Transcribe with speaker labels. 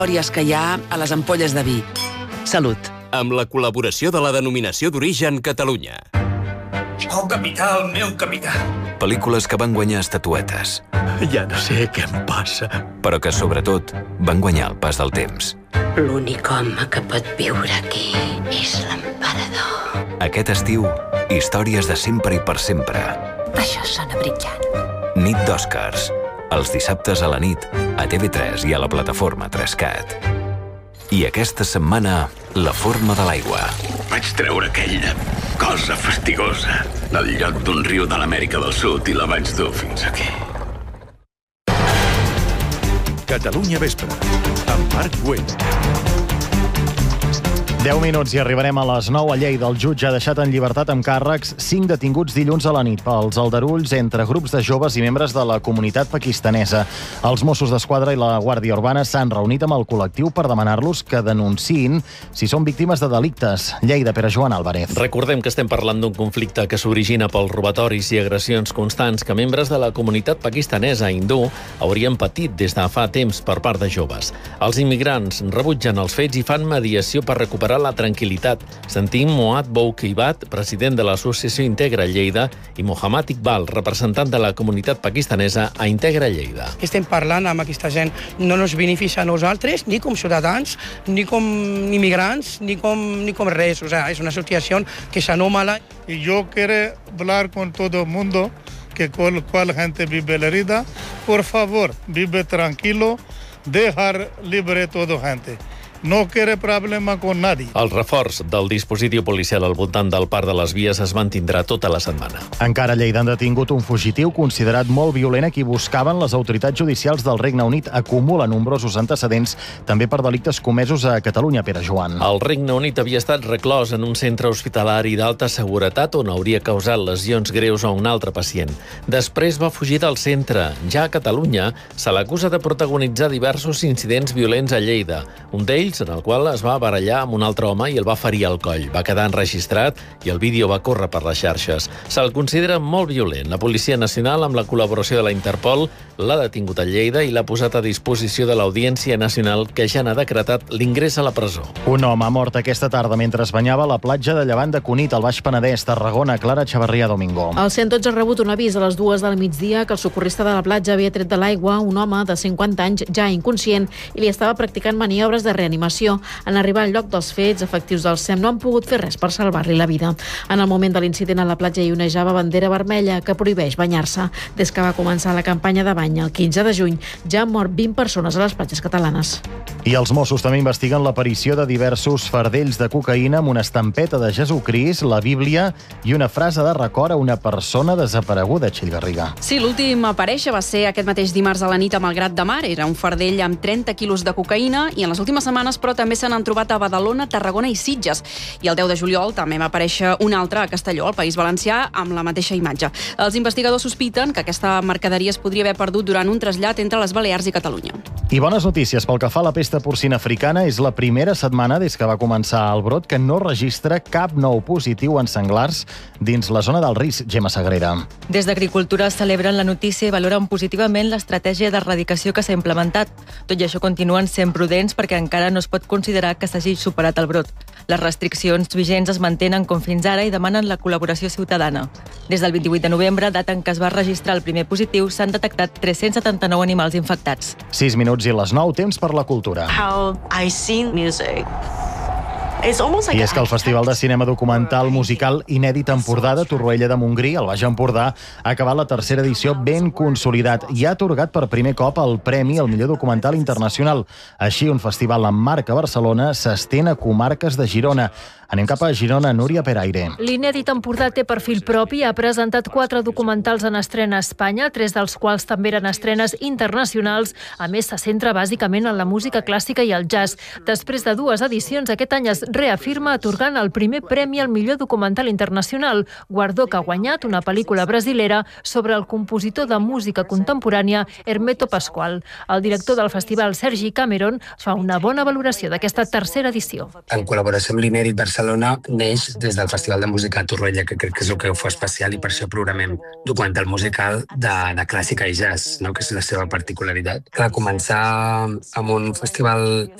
Speaker 1: històries que hi ha a les ampolles de vi. Salut.
Speaker 2: Amb la col·laboració de la Denominació d'Origen Catalunya.
Speaker 3: Oh, capità, el meu capità.
Speaker 4: Pel·lícules que van guanyar estatuetes.
Speaker 3: Ja no sé què em passa.
Speaker 4: Però que, sobretot, van guanyar el pas del temps.
Speaker 5: L'únic home que pot viure aquí és l'emperador.
Speaker 4: Aquest estiu, històries de sempre i per sempre.
Speaker 5: Això sona brillant.
Speaker 4: Nit d'Oscars. Els dissabtes a la nit, a TV3 i a la plataforma 3Cat. I aquesta setmana, La forma de l'aigua.
Speaker 6: Vaig treure aquella cosa fastigosa del lloc d'un riu de l'Amèrica del Sud i la vaig dur fins aquí.
Speaker 7: Catalunya Vespre, amb Marc Güell.
Speaker 8: 10 minuts i arribarem a les 9 a Lleida. El jutge ha deixat en llibertat amb càrrecs 5 detinguts dilluns a la nit pels aldarulls entre grups de joves i membres de la comunitat pakistanesa. Els Mossos d'Esquadra i la Guàrdia Urbana s'han reunit amb el col·lectiu per demanar-los que denunciïn si són víctimes de delictes. Lleida, Pere Joan Álvarez.
Speaker 9: Recordem que estem parlant d'un conflicte que s'origina pels robatoris i agressions constants que membres de la comunitat pakistanesa hindú haurien patit des de fa temps per part de joves. Els immigrants rebutgen els fets i fan mediació per recuperar la tranquil·litat. Sentim Moad Boukibat, president de l'associació Integra Lleida, i Mohammad Iqbal, representant de la comunitat pakistanesa a Integra Lleida.
Speaker 10: Estem parlant amb aquesta gent, no ens beneficia a nosaltres, ni com ciutadans, ni com immigrants, ni com res. O sea, es una situación que se anómala.
Speaker 11: Y yo quiero hablar con todo el mundo, que cual gente vive la herida. Por favor, vive tranquilo, dejar libre toda gente. No quiere problema con nadie.
Speaker 9: El reforç del dispositiu policial al voltant del Parc de les Vies es mantindrà tota la setmana.
Speaker 8: Encara a Lleida han detingut un fugitiu considerat molt violent a qui buscaven les autoritats judicials del Regne Unit. Acumula nombrosos antecedents també per delictes comesos a Catalunya, Pere Joan.
Speaker 9: El Regne Unit havia estat reclòs en un centre hospitalari d'alta seguretat on hauria causat lesions greus a un altre pacient. Després va fugir del centre. Ja a Catalunya se l'acusa de protagonitzar diversos incidents violents a Lleida. Un d'ells en el qual es va barallar amb un altre home i el va ferir al coll. Va quedar enregistrat i el vídeo va córrer per les xarxes. Se'l considera molt violent. La Policia Nacional, amb la col·laboració de la Interpol, l'ha detingut a Lleida i l'ha posat a disposició de l'Audiència Nacional, que ja n'ha decretat l'ingrés a la presó.
Speaker 8: Un home ha mort aquesta tarda mentre es banyava a la platja de Llevant de Cunit, al Baix Penedès, Tarragona. Clara Echevarría Domingo.
Speaker 12: El 112 ha rebut un avís a les 2 del migdia que el socorrista de la platja havia tret de l'aigua un home de 50 anys ja inconscient i li estava practicant maniobres de reanimació. En arribar al lloc dels fets, efectius del SEM no han pogut fer res per salvar-li la vida. En el moment de l'incident a la platja hi onejava bandera vermella que prohibeix banyar-se. Des que va començar la campanya de bany el 15 de juny, ja han mort 20 persones a les platges catalanes.
Speaker 8: I els Mossos també investiguen l'aparició de diversos fardells de cocaïna amb una estampeta de Jesucrist, la Bíblia i una frase de record a una persona desapareguda, Txell Garriga.
Speaker 13: Sí, l'últim a aparèixer va ser aquest mateix dimarts a la nit a Malgrat de Mar. Era un fardell amb 30 quilos de cocaïna i en les últimes setmanes, però també se n'han trobat a Badalona, Tarragona i Sitges. I el 10 de juliol també va aparèixer un altre a Castelló, al País Valencià, amb la mateixa imatge. Els investigadors sospiten que aquesta mercaderia es podria haver perdut durant un trasllat entre les Balears i Catalunya.
Speaker 8: I bones notícies pel que fa a la pesta porcina africana. És la primera setmana des que va començar el brot que no registra cap nou positiu en senglars dins la zona del risc, Gemma Sagrera.
Speaker 14: Des d'Agricultura celebren la notícia i valoren positivament l'estratègia d'erradicació que s'ha implementat. Tot i això continuen sent prudents perquè encara no es pot considerar que s'hagi superat el brot. Les restriccions vigents es mantenen com fins ara i demanen la col·laboració ciutadana. Des del 28 de novembre, data en què es va registrar el primer positiu, s'han detectat 379 animals infectats.
Speaker 8: 6 minuts i les 9, temps per la cultura.
Speaker 15: How I sing music.
Speaker 8: I és que el Festival de Cinema Documental Musical Inèdit Empordà de Torroella de Montgrí, al Baix Empordà, ha acabat la tercera edició ben consolidat i ha atorgat per primer cop el premi al millor documental internacional. Així, un festival amb marca a Barcelona s'estén a comarques de Girona. Anem cap a Girona, Núria Peraire.
Speaker 16: L'Inèdit Empordà té perfil propi, ha presentat 4 documentals en estrena a Espanya, 3 dels quals també eren estrenes internacionals. A més, se centra bàsicament en la música clàssica i el jazz. Després de 2 edicions, aquest any es reafirma atorgant el primer premi al millor documental internacional, guardó que ha guanyat una pel·lícula brasilera sobre el compositor de música contemporània Hermeto Pascoal. El director del festival, Sergi Cameron, fa una bona valoració d'aquesta tercera edició.
Speaker 17: En col·laboració amb l'Inèdit Barcelona, neix des del Festival de Música a Torroella, que crec que és el que ho fa especial, i per això programem documental musical de clàssica i jazz, no? Que és la seva particularitat. Clar, començar amb un festival